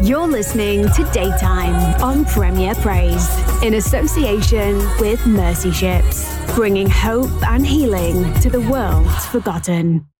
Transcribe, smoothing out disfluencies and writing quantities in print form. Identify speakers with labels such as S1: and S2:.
S1: You're listening to Daytime on Premier Praise in association with Mercy Ships, bringing hope and healing to the world's forgotten.